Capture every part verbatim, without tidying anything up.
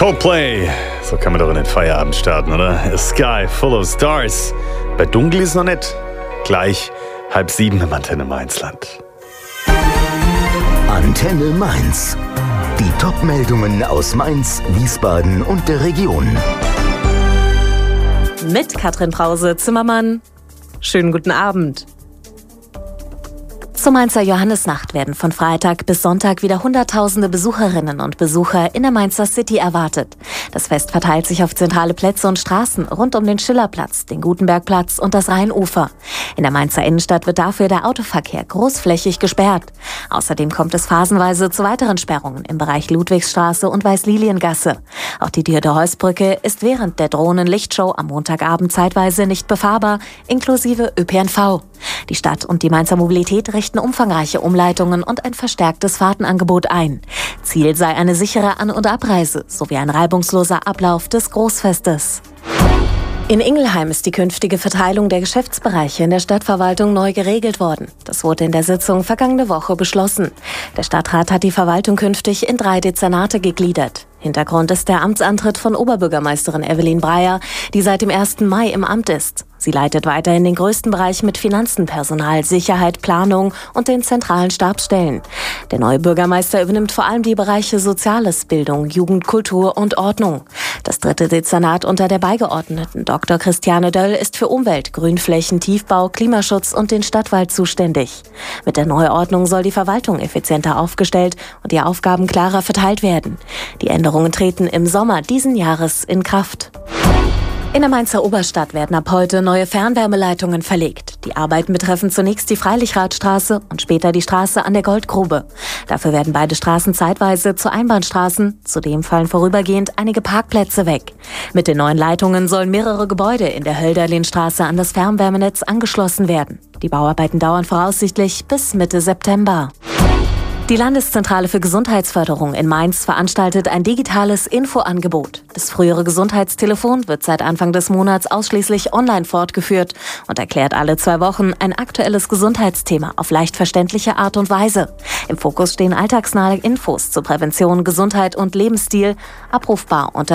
Coldplay, so kann man doch in den Feierabend starten, oder? A Sky full of stars. Bei dunkel ist noch nicht. Gleich halb sieben im Antenne Mainzland. Antenne Mainz. Die Top-Meldungen aus Mainz, Wiesbaden und der Region. Mit Katrin Brause-Zimmermann. Schönen guten Abend. Zur Mainzer Johannisnacht werden von Freitag bis Sonntag wieder Hunderttausende Besucherinnen und Besucher in der Mainzer City erwartet. Das Fest verteilt sich auf zentrale Plätze und Straßen rund um den Schillerplatz, den Gutenbergplatz und das Rheinufer. In der Mainzer Innenstadt wird dafür der Autoverkehr großflächig gesperrt. Außerdem kommt es phasenweise zu weiteren Sperrungen im Bereich Ludwigsstraße und Weißliliengasse. Auch die Dürde-Heuss-Brücke ist während der Drohnen-Lichtshow am Montagabend zeitweise nicht befahrbar, inklusive Ö P N V. Die Stadt und die Mainzer Mobilität richten umfangreiche Umleitungen und ein verstärktes Fahrtenangebot ein. Ziel sei eine sichere An- und Abreise sowie ein reibungsloser Ablauf des Großfestes. In Ingelheim ist die künftige Verteilung der Geschäftsbereiche in der Stadtverwaltung neu geregelt worden. Das wurde in der Sitzung vergangene Woche beschlossen. Der Stadtrat hat die Verwaltung künftig in drei Dezernate gegliedert. Hintergrund ist der Amtsantritt von Oberbürgermeisterin Evelyn Breyer, die seit dem ersten Mai im Amt ist. Sie leitet weiterhin den größten Bereich mit Finanzen, Personal, Sicherheit, Planung und den zentralen Stabsstellen. Der neue Bürgermeister übernimmt vor allem die Bereiche Soziales, Bildung, Jugend, Kultur und Ordnung. Das dritte Dezernat unter der Beigeordneten Doktor Christiane Döll ist für Umwelt, Grünflächen, Tiefbau, Klimaschutz und den Stadtwald zuständig. Mit der Neuordnung soll die Verwaltung effizienter aufgestellt und die Aufgaben klarer verteilt werden. Die Änderungen treten im Sommer diesen Jahres in Kraft. In der Mainzer Oberstadt werden ab heute neue Fernwärmeleitungen verlegt. Die Arbeiten betreffen zunächst die Freilichradstraße und später die Straße an der Goldgrube. Dafür werden beide Straßen zeitweise zu Einbahnstraßen. Zudem fallen vorübergehend einige Parkplätze weg. Mit den neuen Leitungen sollen mehrere Gebäude in der Hölderlinstraße an das Fernwärmenetz angeschlossen werden. Die Bauarbeiten dauern voraussichtlich bis Mitte September. Die Landeszentrale für Gesundheitsförderung in Mainz veranstaltet ein digitales Infoangebot. Das frühere Gesundheitstelefon wird seit Anfang des Monats ausschließlich online fortgeführt und erklärt alle zwei Wochen ein aktuelles Gesundheitsthema auf leicht verständliche Art und Weise. Im Fokus stehen alltagsnahe Infos zur Prävention, Gesundheit und Lebensstil, abrufbar unter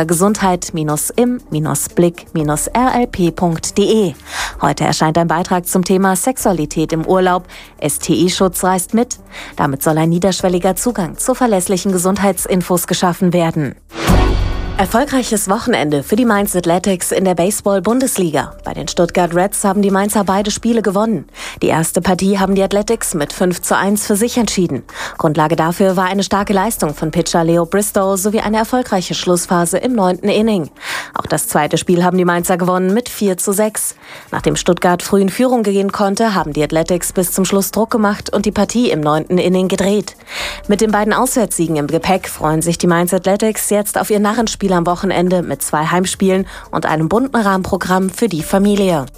gesundheit-im-blick-r l p punkt d e. Heute erscheint ein Beitrag zum Thema Sexualität im Urlaub. S T I-Schutz reist mit. Damit soll ein niederschwelliger Zugang zu verlässlichen Gesundheitsinfos geschaffen werden. Erfolgreiches Wochenende für die Mainz Athletics in der Baseball-Bundesliga. Bei den Stuttgart Reds haben die Mainzer beide Spiele gewonnen. Die erste Partie haben die Athletics mit fünf zu eins für sich entschieden. Grundlage dafür war eine starke Leistung von Pitcher Leo Bristow sowie eine erfolgreiche Schlussphase im neunten Inning. Auch das zweite Spiel haben die Mainzer gewonnen mit vier zu sechs. Nachdem Stuttgart früh in Führung gehen konnte, haben die Athletics bis zum Schluss Druck gemacht und die Partie im neunten Inning gedreht. Mit den beiden Auswärtssiegen im Gepäck freuen sich die Mainz Athletics jetzt auf ihr Narrenspiel am Wochenende mit zwei Heimspielen und einem bunten Rahmenprogramm für die Familie.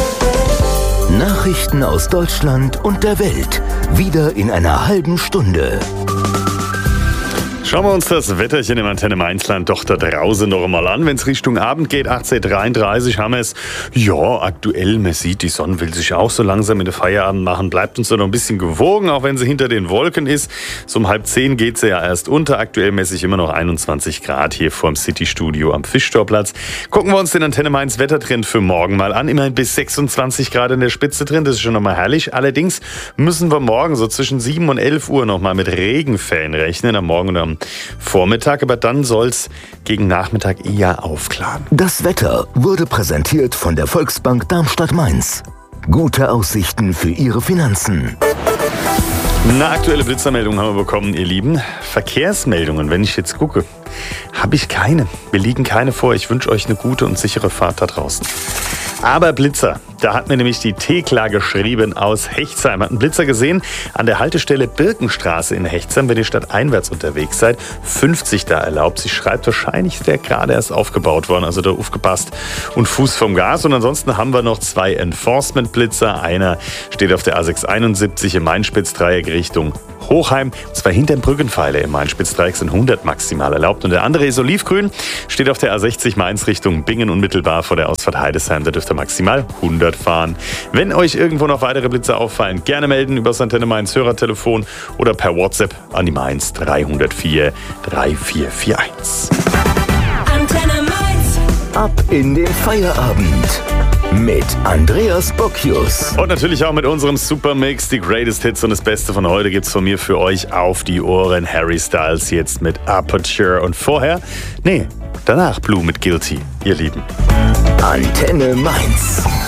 Nachrichten aus Deutschland und der Welt. Wieder in einer halben Stunde. Schauen wir uns das Wetterchen im Antenne Mainzland doch da draußen noch einmal an. Wenn es Richtung Abend geht, achtzehn Uhr dreiunddreißig haben wir es. Ja, aktuell, man sieht, die Sonne will sich auch so langsam in den Feierabend machen. Bleibt uns da noch ein bisschen gewogen, auch wenn sie hinter den Wolken ist. So um halb zehn geht sie ja erst unter. Aktuell messe ich immer noch einundzwanzig Grad hier vorm City-Studio am Fischtorplatz. Gucken wir uns den Antenne Mainz Wettertrend für morgen mal an. Immerhin bis sechsundzwanzig Grad in der Spitze drin. Das ist schon nochmal herrlich. Allerdings müssen wir morgen so zwischen sieben und elf Uhr nochmal mit Regenfällen rechnen. Am Morgen und am Vormittag, aber dann soll es gegen Nachmittag eher aufklaren. Das Wetter wurde präsentiert von der Volksbank Darmstadt-Mainz. Gute Aussichten für Ihre Finanzen. Eine aktuelle Blitzermeldung haben wir bekommen, ihr Lieben. Verkehrsmeldungen, wenn ich jetzt gucke, habe ich keine. Mir liegen keine vor. Ich wünsche euch eine gute und sichere Fahrt da draußen. Aber Blitzer, da hat mir nämlich die Thekla geschrieben aus Hechtsheim. Hat einen Blitzer gesehen an der Haltestelle Birkenstraße in Hechtsheim, wenn ihr stadteinwärts unterwegs seid. fünfzig da erlaubt. Sie schreibt, wahrscheinlich ist der gerade erst aufgebaut worden, also da aufgepasst und Fuß vom Gas. Und ansonsten haben wir noch zwei Enforcement-Blitzer. Einer steht auf der A sechshunderteinundsiebzig im Main-Spitz-Dreieck Richtung Hochheim. Zwei hinterm Brückenpfeiler im Main-Spitz-Dreieck sind hundert maximal erlaubt. Und der andere ist olivgrün, steht auf der A sechzig Mainz Richtung Bingen unmittelbar vor der Ausfahrt Heidesheim. Da dürft ihr maximal hundert fahren. Wenn euch irgendwo noch weitere Blitze auffallen, gerne melden über das Antenne Mainz Hörertelefon oder per WhatsApp an die Mainz drei null vier drei vier vier eins. Ab in den Feierabend mit Andreas Bocchius. Und natürlich auch mit unserem Supermix, die Greatest Hits und das Beste von heute gibt's von mir für euch auf die Ohren. Harry Styles jetzt mit Aperture und vorher, nee, danach Blue mit Guilty, ihr Lieben. Antenne Mainz.